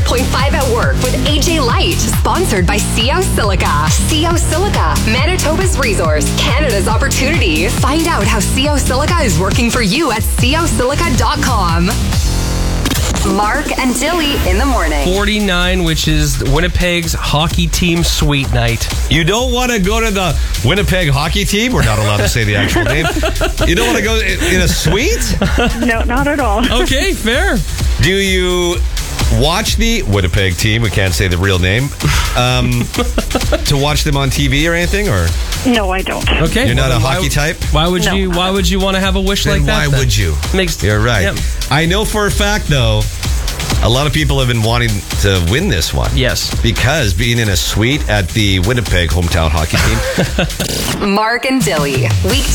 100.5 at work with AJ Light. Sponsored by CO Silica. CO Silica, Manitoba's resource, Canada's opportunity. Find out how CO Silica is working for you at cosilica.com. Mark and Dilly in the morning. 49, which is Winnipeg's hockey team suite night. You don't want to go to the Winnipeg hockey team? We're not allowed to say the actual name. You don't want to go in a suite? No, not at all. Okay, fair. Do you watch the Winnipeg team? We can't say the real name. To watch them on TV or anything? Or No, I don't. Okay. you're not a hockey type? Why would No. you? Why would you want to have a wish Then like that? why would you? Makes You're right. Yep. I know for a fact, though, a lot of people have been wanting to win this one. Yes. Because being in a suite at the Winnipeg hometown hockey team. Mark and Dilly.